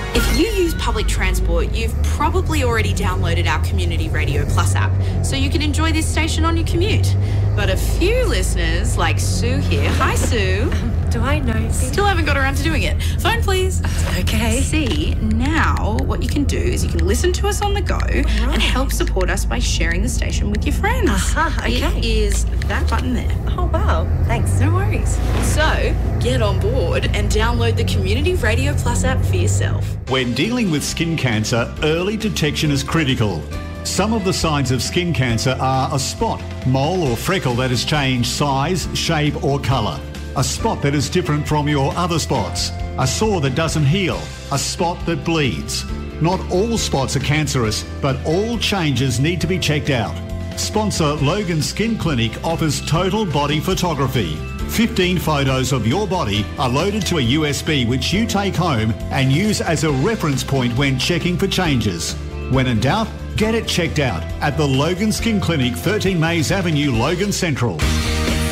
If you use public transport, you've probably already downloaded our Community Radio Plus app, so you can enjoy this station on your commute. But a few listeners, like Sue here, hi Sue. Do I know? Still haven't got around to doing it. Phone please. Okay. See, now what you can do is you can listen to us on the go and help support us by sharing the station with your friends. Okay. It is that button there. Oh, wow. Thanks. No worries. So, get on board and download the Community Radio Plus app for yourself. When dealing with skin cancer, early detection is critical. Some of the signs of skin cancer are a spot, mole or freckle that has changed size, shape or colour. A spot that is different from your other spots. A sore that doesn't heal. A spot that bleeds. Not all spots are cancerous, but all changes need to be checked out. Sponsor Logan Skin Clinic offers total body photography. 15 photos of your body are loaded to a USB which you take home and use as a reference point when checking for changes. When in doubt, get it checked out at the Logan Skin Clinic, 13 Mays Avenue, Logan Central.